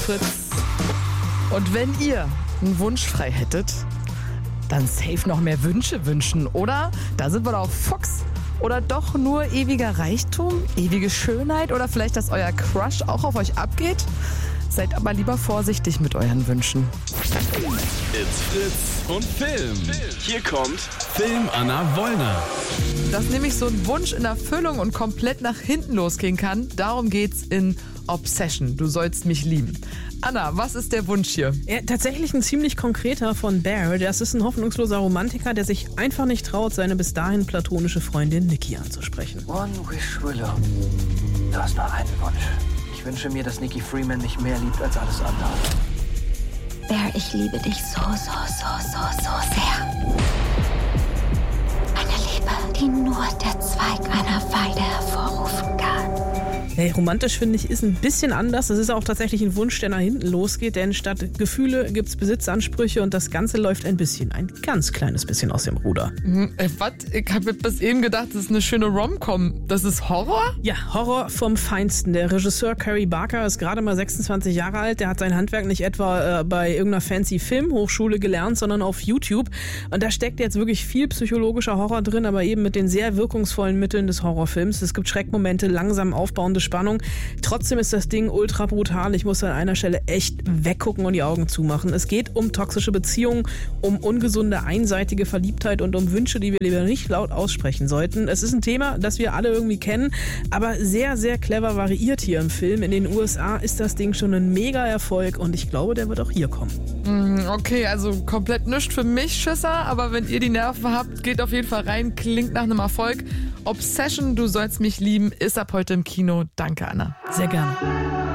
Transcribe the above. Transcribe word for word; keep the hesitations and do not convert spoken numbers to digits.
Fritz. Und wenn ihr einen Wunsch frei hättet, dann safe noch mehr Wünsche wünschen, oder? Da sind wir doch Fuchs. Oder doch nur ewiger Reichtum, ewige Schönheit oder vielleicht, dass euer Crush auch auf euch abgeht? Seid aber lieber vorsichtig mit euren Wünschen. It's Fritz und Film. Hier kommt Film Anna Wollner. Dass nämlich so ein Wunsch in Erfüllung und komplett nach hinten losgehen kann, darum geht's in Obsession. Du sollst mich lieben. Anna, was ist der Wunsch hier? Ja, tatsächlich ein ziemlich konkreter von Bear. Das ist ein hoffnungsloser Romantiker, der sich einfach nicht traut, seine bis dahin platonische Freundin Nikki anzusprechen. One wish, Willow. Du hast nur einen Wunsch. Ich wünsche mir, dass Nikki Freeman mich mehr liebt als alles andere. Bear, ich liebe dich so, so, so, so, so sehr. Eine Liebe, die nur der Zweig einer Weide hervorrufen kann. Hey, romantisch finde ich, ist ein bisschen anders. Das ist auch tatsächlich ein Wunsch, der nach hinten losgeht, denn statt Gefühle gibt es Besitzansprüche und das Ganze läuft ein bisschen, ein ganz kleines bisschen aus dem Ruder. Hm, äh, was? Ich habe bis eben gedacht, das ist eine schöne Rom-Com. Das ist Horror? Ja, Horror vom Feinsten. Der Regisseur Cary Barker ist gerade mal sechsundzwanzig Jahre alt. Der hat sein Handwerk nicht etwa äh, bei irgendeiner fancy Filmhochschule gelernt, sondern auf YouTube. Und da steckt jetzt wirklich viel psychologischer Horror drin, aber eben mit den sehr wirkungsvollen Mitteln des Horrorfilms. Es gibt Schreckmomente, langsam aufbauende Spannung. Trotzdem ist das Ding ultra brutal. Ich muss an einer Stelle echt weggucken und die Augen zumachen. Es geht um toxische Beziehungen, um ungesunde, einseitige Verliebtheit und um Wünsche, die wir lieber nicht laut aussprechen sollten. Es ist ein Thema, das wir alle irgendwie kennen, aber sehr, sehr clever variiert hier im Film. In den U S A ist das Ding schon ein Mega-Erfolg und ich glaube, der wird auch hier kommen. Okay, also komplett nichts für mich, Schisser, aber wenn ihr die Nerven habt, geht auf jeden Fall rein, klingt nach einem Erfolg. Obsession, du sollst mich lieben, ist ab heute im Kino. Danke, Anna. Sehr gerne.